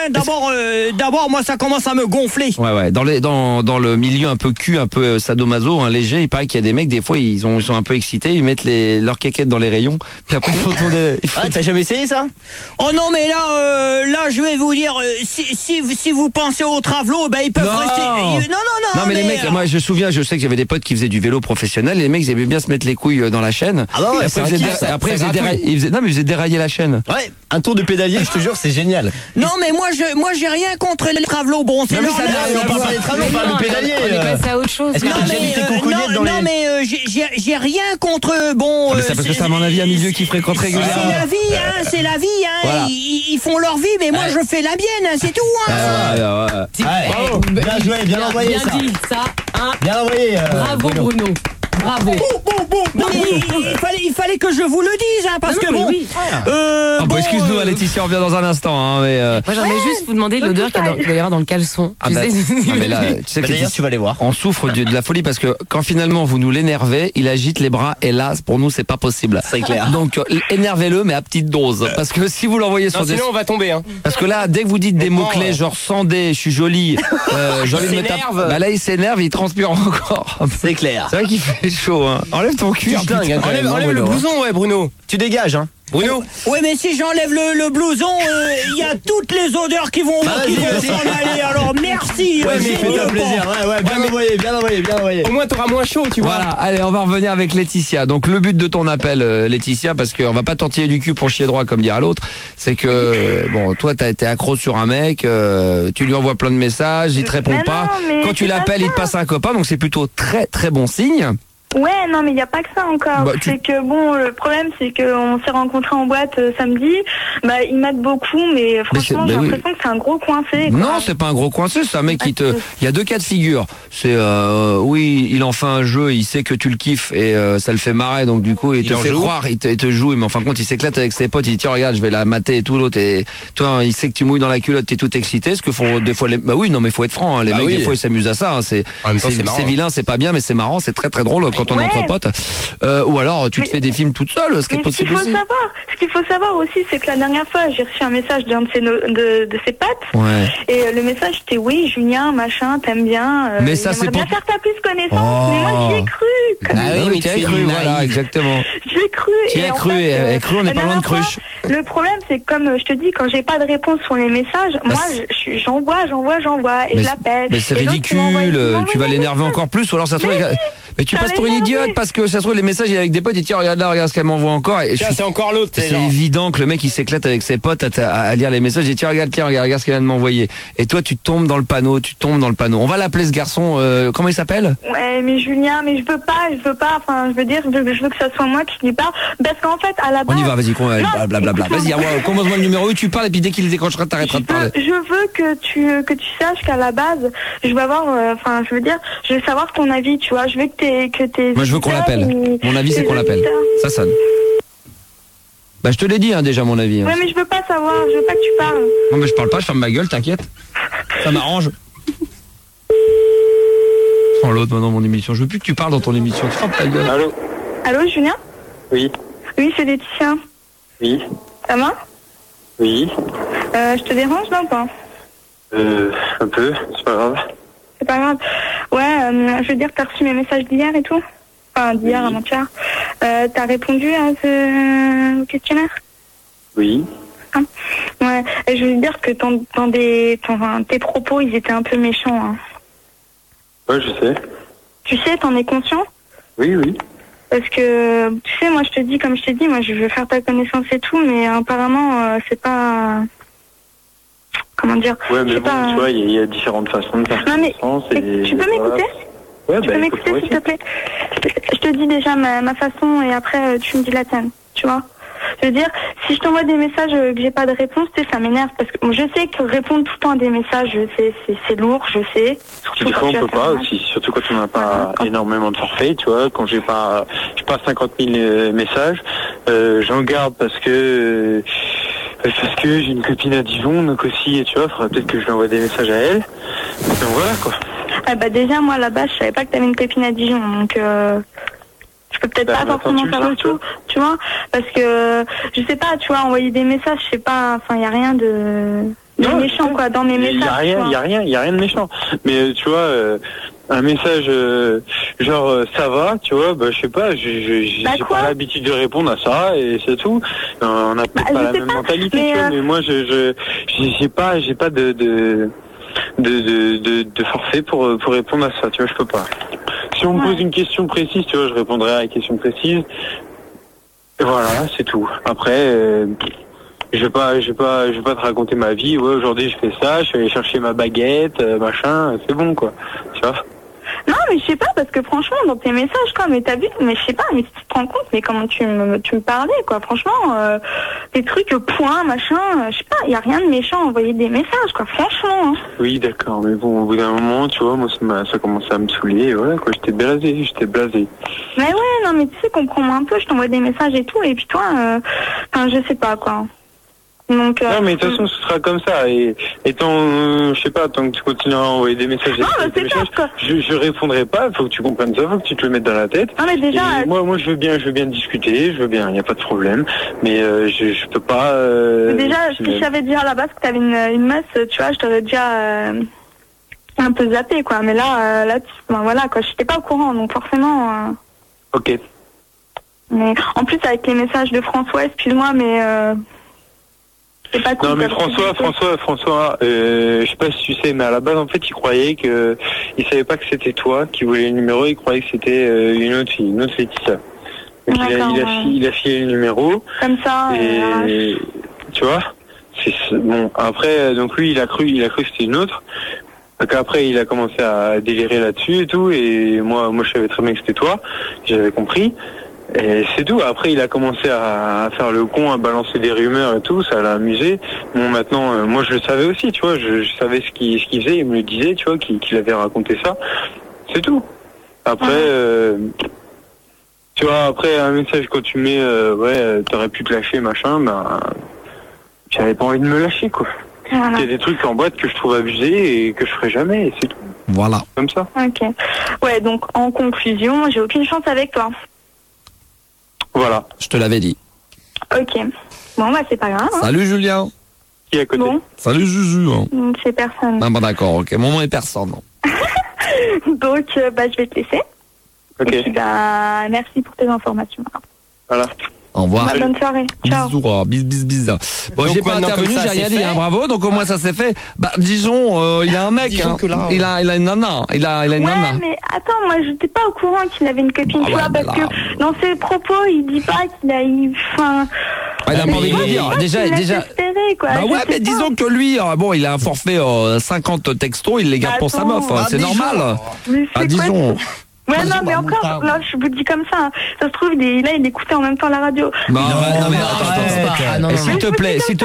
D'abord, moi, ça commence à me gonfler. Ouais. Dans le milieu un peu cul, un peu sadomaso, léger, il paraît qu'il y a des mecs, des fois, ils sont un peu excités, ils mettent leurs caquettes dans les rayons, puis après, ils font tourner. T'as jamais essayé ça? Oh non, mais là, je vais vous dire, si vous pensez aux travelots, ils peuvent rester. Non, mais les mecs, moi, je sais que j'avais des potes qui faisaient du vélo professionnel, les mecs, ils aimaient bien se mettre les couilles dans la chaîne. Ah bah ouais, après, ils faisaient dérailler la chaîne. Ouais, un tour de pédalier, je te jure, c'est génial. Non, mais moi, j'ai rien contre les travelots. Bon, c'est normal. On parle pas des travelots, on parle du pédalier. On est passé à autre chose. Est-ce que t'as déjà vu tes concournettes dans les... Non, mais j'ai rien contre. Mais c'est parce que c'est à mon avis un milieu qui fréquente régulièrement. C'est la vie, Voilà. Ils font leur vie, mais moi je fais la mienne, c'est tout. Bravo, bien joué, bien envoyé ça. Bien dit ça. Bien envoyé. Bravo Bruno. Bravo. Non, mais il fallait que je vous le dise, parce que bon. Oui. Excuse-nous, Laetitia, on revient dans un instant. Moi, j'aimerais juste vous demander l'odeur qu'il va y avoir dans le caleçon. Mais là, tu sais que d'ailleurs, tu vas aller voir. On souffre de la folie parce que quand finalement vous nous l'énervez, il agite les bras et là, pour nous, c'est pas possible. C'est clair. Donc, énervez-le, mais à petite dose. Parce que si vous l'envoyez sur sinon on va tomber. Parce que là, dès que vous dites des mots-clés, genre Sandé, je suis jolie, j'ai envie de me taper. Là, il s'énerve, il transpire encore. C'est clair. C'est vrai qu'il fait chaud. Enlève ton cuir. Enlève le blouson, Bruno. Tu dégages, Bruno. Ouais, mais si j'enlève le blouson, il y a toutes les odeurs qui vont s'en aller. Alors merci. Ouais, mais fais-toi plaisir. Ouais, bien envoyé. Au moins t'auras moins chaud, tu vois. Voilà, allez, on va revenir avec Laetitia. Donc le but de ton appel, Laetitia, parce qu'on va pas tortiller du cul pour chier droit comme dira l'autre, c'est que toi t'as été accro sur un mec, tu lui envoies plein de messages, il te répond pas. Quand tu l'appelles, il te passe un copain, donc c'est plutôt très très bon signe. Ouais, non, mais il n'y a pas que ça encore. C'est que le problème, c'est qu'on s'est rencontrés en boîte samedi. Il m'aide beaucoup, mais franchement, j'ai l'impression que c'est un gros coincé. Quoi. Non, c'est pas un gros coincé, c'est un mec il y a deux cas de figure. C'est oui, il en fait un jeu, il sait que tu le kiffes et ça le fait marrer, donc du coup, il te fait croire, il te joue, mais en fin de compte, il s'éclate avec ses potes, il dit tiens, regarde, je vais la mater et tout, l'autre, et toi, il sait que tu mouilles dans la culotte, t'es tout excité, ce que font des fois les... oui, non, mais faut être franc, les mecs, des fois, ils s'amusent à ça, c'est vilain, c'est pas bien, mais c'est marrant, c'est très très drôle quand on est entre potes. Ou alors tu te fais des films toute seule, ce qui est possible aussi. Ce qu'il faut savoir aussi, c'est que la dernière fois, j'ai reçu un message d'un de ses potes. Ouais. Et le message c'était oui, Julien, machin, t'aimes bien. Mais ça c'est bien faire ta plus connaissance. Mais moi j'y ai cru. Oui, tu as cru, voilà, exactement. J'ai cru. Tu as cru, et cru, on n'est pas loin de cruche. Le problème, c'est que comme je te dis, quand j'ai pas de réponse sur les messages, moi j'envoie, et je l'appelle. Mais c'est ridicule, tu vas l'énerver encore plus, ou alors ça se trouve. Mais tu passes pour une idiote parce que ça se trouve les messages avec des potes, il dit tiens regarde ce qu'elle m'envoie encore. Et c'est encore l'autre. C'est évident que le mec il s'éclate avec ses potes à lire les messages et tiens regarde ce qu'elle vient de m'envoyer. Et toi tu tombes dans le panneau. On va l'appeler ce garçon. Comment il s'appelle? Ouais mais Julien, mais je veux pas. Enfin je veux que ça soit moi qui lui parle parce qu'en fait à la base. On y va, vas-y, blablabla. Vas-y, commence-moi le numéro 1, tu parles et puis dès qu'il décrochera t'arrêteras de parler. Je veux que tu saches qu'à la base je vais avoir, je vais savoir ton avis, tu vois. Je veux que moi je veux qu'on l'appelle. Mon avis c'est qu'on l'appelle. Ça sonne. Je te l'ai dit déjà mon avis. Ouais mais je veux pas savoir, je veux pas que tu parles. Non mais je parle pas, je ferme ma gueule, t'inquiète. Ça m'arrange. Sans l'autre maintenant mon émission. Je veux plus que tu parles dans ton émission. Tu fermes ta gueule. Allô Julien? Oui. Oui c'est Laetitia. Oui. Ça va? Oui. Je te dérange là ou pas? Un peu, c'est pas grave. C'est pas grave. Ouais, je veux dire, t'as reçu mes messages d'hier et tout. Enfin, d'hier, avant-hier. T'as répondu à ce questionnaire? Oui. Ouais, et je veux dire que tes propos, ils étaient un peu méchants. Hein. Ouais, je sais. Tu sais, t'en es conscient? Oui. Parce que, tu sais, moi, comme je t'ai dit, moi, je veux faire ta connaissance et tout, mais apparemment, c'est pas... Comment dire? Ouais, mais bon, tu vois, il y a différentes façons de faire connaissance. Tu peux m'écouter? Ouais, tu peux m'écouter, s'il te plaît? Je te dis déjà ma façon et après, tu me dis la tienne, tu vois? Je veux dire, si je t'envoie des messages que j'ai pas de réponse, tu sais, ça m'énerve parce que je sais que répondre tout le temps à des messages, c'est lourd, je sais. Des fois, on peut pas aussi, surtout quand on n'a pas énormément de forfait, tu vois, quand j'ai pas 50 000 messages, j'en garde parce que j'ai une copine à Dijon, donc aussi, tu vois, faudrait peut-être que je lui envoie des messages à elle. Donc voilà, quoi. Déjà, moi, là-bas, je savais pas que t'avais une copine à Dijon, donc je peux peut-être pas forcément savoir tout, tu vois, parce que, je sais pas, tu vois, envoyer des messages, je sais pas, enfin, y a rien de... de méchant, quoi, dans mes messages. Il y a rien de méchant. Mais tu vois, un message genre ça va, tu vois, bah je sais pas, j'ai pas l'habitude de répondre à ça et c'est tout. On n'a peut-être pas la même mentalité, tu vois, mais moi j'ai pas de forfait pour répondre à ça, tu vois, je peux pas. Si on me pose une question précise, tu vois, je répondrai à la question précise. Et voilà, c'est tout. Après, je vais pas te raconter ma vie. Ouais, aujourd'hui je fais ça, je suis allé chercher ma baguette, machin, c'est bon, quoi. Tu vois? Non, mais je sais pas, parce que franchement, dans tes messages, quoi, mais t'as vu, mais je sais pas, mais tu te rends compte, mais comment tu me parlais, quoi, franchement, des trucs, point, machin, je sais pas, y a rien de méchant à envoyer des messages, quoi, franchement. Hein. Oui, d'accord, mais bon, au bout d'un moment, tu vois, moi, ça commençait à me saouler, voilà, quoi, j'étais blasé. Mais ouais, non, mais tu sais, comprends-moi un peu, je t'envoie des messages et tout, et puis toi, je sais pas, quoi. Donc, non, mais de toute façon, ce sera comme ça. Et tant, je sais pas, tant que tu continueras à envoyer des messages, je répondrai pas. Faut que tu comprennes ça, faut que tu te le mettes dans la tête. Non, mais déjà, moi, je veux bien discuter, il y a pas de problème. Mais je peux pas. Déjà, si je savais déjà à la base que t'avais une meuf, tu vois, je t'aurais déjà un peu zappé, quoi. Mais là, voilà, quoi, j'étais pas au courant, donc forcément. Ok. Mais en plus, avec les messages de François, excuse-moi, mais. C'est pas cool. Non, mais François, je sais pas si tu sais, mais à la base, en fait, il croyait il savait pas que c'était toi qui voulais le numéro, il croyait que c'était une autre Laetitia. Donc il a filé le numéro. Comme ça. Et tu vois, bon. Après, donc lui, il a cru que c'était une autre. Donc après, il a commencé à délirer là-dessus et tout, et moi, je savais très bien que c'était toi. J'avais compris. Et c'est tout. Après, il a commencé à faire le con, à balancer des rumeurs et tout. Ça l'a amusé. Bon, maintenant, moi, je le savais aussi, tu vois. Je savais ce qu'il faisait. Il me le disait, tu vois, qu'il avait raconté ça. C'est tout. Après, tu vois, après, un message quand tu mets, t'aurais pu te lâcher, machin, j'avais pas envie de me lâcher, quoi. Il y a des trucs en boîte que je trouve abusés et que je ferai jamais, et c'est tout. Voilà. Comme ça. Ok. Ouais, donc, en conclusion, j'ai aucune chance avec toi. Voilà. Je te l'avais dit. Ok. Bon, bah, c'est pas grave. Hein. Salut Julien. Qui est à côté? Bon. Salut Juju. Hein. C'est personne. Ah, bon, d'accord, ok. Mon nom est personne. Donc, je vais te laisser. Ok. Et puis, merci pour tes informations. Voilà. Au revoir. Bonne soirée. Ciao. Bisous. Bon, Donc, j'ai pas intervenu, j'ai rien dit, hein, bravo. Donc au moins ça s'est fait. Bah disons, il a un mec, hein. Il a une nana, il a une nana. Mais attends, moi j'étais pas au courant qu'il avait une copine, tu vois, parce que dans ses propos, il dit pas qu'il a eu, il a pas envie de le dire. Déjà. Espéré, quoi. Bah ouais, mais disons que lui, bon, il a un forfait 50 textos, il les garde pour sa meuf. C'est normal. Disons. Ouais, non, mais encore, là, je vous dis comme ça. Ça se trouve, il écoutait en même temps la radio. Non, mais attends. S'il te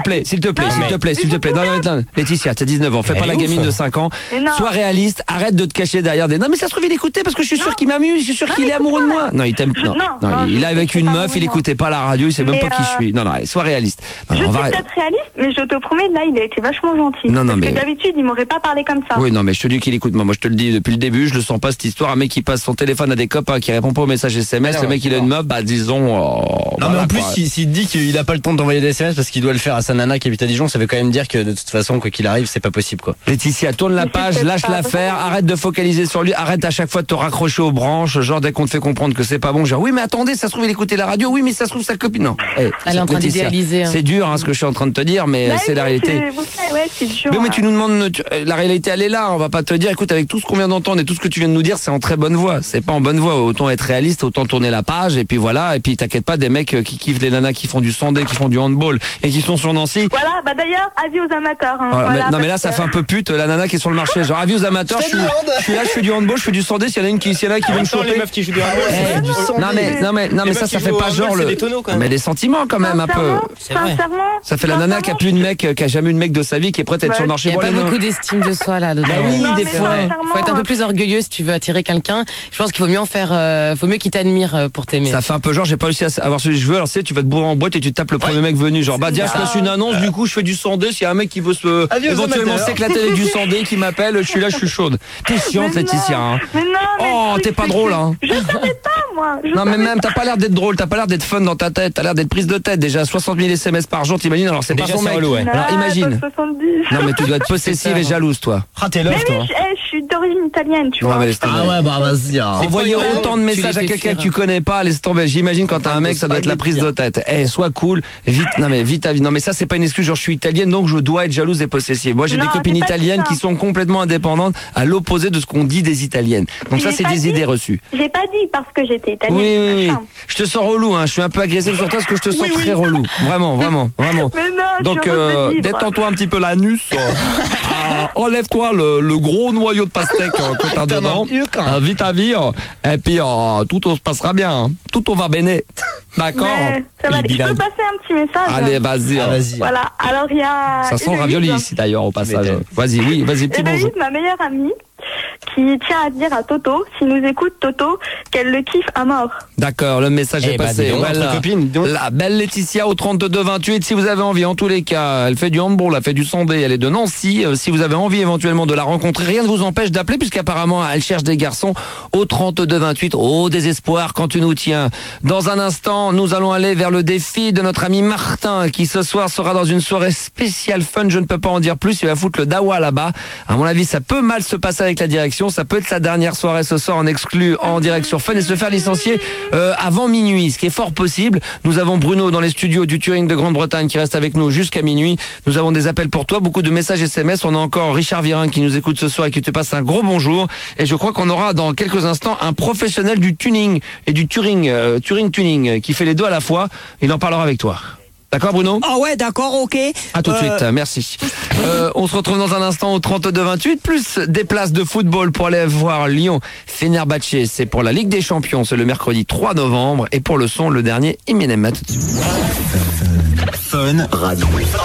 plaît. Non, Laetitia, t'as 19 ans. Fais pas la gamine de 5 ans. Sois réaliste. Arrête de te cacher derrière des. Non, mais ça se trouve, il écoutait parce que je suis sûr qu'il m'amuse. Je suis sûr qu'il est amoureux de moi. Non, il t'aime. Non, il est avec une meuf, il écoutait pas la radio, il sait même pas qui je suis. Non, sois réaliste. Je suis peut-être réaliste, mais je te promets, là, il a été vachement gentil. Non, mais. Parce que d'habitude, il m'aurait pas parlé comme ça. Oui, non, mais je te dis qu'il écoute. Moi, je te le dis depuis le début, je le sens pas cette histoire. Un mec qui passe son téléphone à des copains, qui répond pas aux messages SMS, le mec il a une meuf, disons. Non, mais en plus, s'il dit qu'il a pas le temps d'envoyer des SMS parce qu'il doit le faire à sa nana qui habite à Dijon, ça veut quand même dire que de toute façon, quoi qu'il arrive, c'est pas possible, quoi. Laetitia, tourne la page, lâche l'affaire, arrête de focaliser sur lui, arrête à chaque fois de te raccrocher aux branches, genre dès qu'on te fait comprendre que c'est pas bon, genre oui, mais attendez, ça se trouve il écoutait la radio, oui, mais ça se trouve sa copine. Non. Elle est en train d'idéaliser. C'est dur, ce que je suis en train de te dire, mais c'est la réalité. C'est dur. Mais tu nous demandes, la réalité elle est là, on va pas te dire, écoute, avec tout ce qu'on vient d'entendre et tout ce que tu viens de nous dire, c'est en très bonne voie. C'est pas en bonne voie. Autant être réaliste, autant tourner la page, et puis voilà, et puis t'inquiète pas, des mecs qui kiffent les nanas qui font du sandé, qui font du handball et qui sont sur Nancy. Voilà, d'ailleurs, avis aux amateurs. Non mais là ça fait un peu pute, la nana qui est sur le marché, genre avis aux amateurs, je suis là, je fais du handball, je fais du sandé, s'il y en a une qui veut me choper. Les meufs qui jouent du handball, non mais ça fait pas genre mais des sentiments quand même un peu. Sincèrement. Ça fait la nana qui a plus de mec, qui a jamais eu de mec de sa vie, qui est prête à être sur le marché. Il y a pas beaucoup d'estime de soi là dedans. Oui, des fois. Faut être un peu plus orgueilleux si tu veux attirer quelqu'un Je pense qu'il vaut mieux faut mieux qu'il t'admire pour t'aimer. Ça fait un peu genre, j'ai pas réussi à avoir ce que je veux, alors tu vas te bourrer en boîte et tu tapes le premier mec venu, genre, bah, tiens, je passe une annonce, du coup, je fais du 102, s'il y a un mec qui veut éventuellement s'éclater avec du 102 qui m'appelle, je suis là, je suis chaude. T'es chiante, Laetitia, hein. Mais non, Oh, t'es pas drôle, hein. Je savais pas, moi. Non, mais même, t'as pas l'air d'être drôle, t'as pas l'air d'être fun dans ta tête, t'as l'air d'être prise de tête, déjà 60 000 SMS par jour, t'imagines, alors c'est pas son mec. relou, ouais. Alors imagine. 70. Non, mais tu dois être possessive et jalouse, toi. Ah, t'es love, Mais toi. oui, je suis d'origine italienne, tu Ouais, vois. mais laisse tomber. Ah ouais, bah vas-y. Envoyer autant de messages à quelqu'un que tu connais pas, laisse tomber. J'imagine quand t'as un mec, ça doit être la prise de tête. Sois cool, vite, non mais vite à vite. Non mais ça c'est pas une excuse, genre je suis italienne donc je dois être jalouse et possessive. Moi j'ai des copines j'ai pas dit italiennes ça. qui sont complètement indépendantes, à l'opposé de ce qu'on dit des italiennes. Donc ça J'ai c'est pas des dit. idées reçues. J'ai pas dit parce que j'étais italienne. Oui. machin. Je te sens relou, hein. Je suis un peu agressif sur toi parce que je te sens très relou. Vraiment. Mais non, Donc je suis heureuse de vivre. détends-toi un petit peu l'anus. Enlève-toi le gros noyau de pastèque que t'as dedans. Vite à vire. Et puis tout se passera bien. Hein. Tout va bene. D'accord. Mais ça va aller. Je peux passer un petit message. Allez, vas-y. Vas-y. Voilà, alors il y a... Ça sent le ravioli ici d'ailleurs au passage. Vas-y, petit bonjour. Héloïse, ma meilleure amie, qui tient à dire à Toto, s'il nous écoute Toto, qu'elle le kiffe à mort. D'accord, le message est passé. dis donc, Voilà. notre copine, dis donc. La belle Laetitia au 32-28, si vous avez envie, en tous les cas, elle fait du handball, elle fait du sandé, elle est de Nancy. Si vous avez envie éventuellement de la rencontrer, rien ne vous empêche d'appeler puisqu'apparemment elle cherche des garçons au 32-28. Au désespoir quand tu nous tiens. Dans un instant, nous allons aller vers le défi de notre ami Martin qui ce soir sera dans une soirée spéciale fun. Je ne peux pas en dire plus, il va foutre le dawa là-bas. À mon avis, ça peut mal se passer avec la direction. Ça peut être sa dernière soirée ce soir en exclu en direct sur Fun et se faire licencier avant minuit, ce qui est fort possible. Nous avons Bruno dans les studios du Turing de Grande-Bretagne qui reste avec nous jusqu'à minuit. Nous avons des appels pour toi, beaucoup de messages SMS. On a encore Richard Virin qui nous écoute ce soir et qui te passe un gros bonjour. Et je crois qu'on aura dans quelques instants un professionnel du tuning et du Turing tuning qui fait les deux à la fois. Il en parlera avec toi. D'accord Bruno? Ah ouais, d'accord, ok. À tout de suite, merci. On se retrouve dans un instant au 32-28, plus des places de football pour aller voir Lyon Fenerbahçe. C'est pour la Ligue des Champions, c'est le mercredi 3 novembre. Et pour le son, le dernier Eminem. À tout de suite. Fun Radio.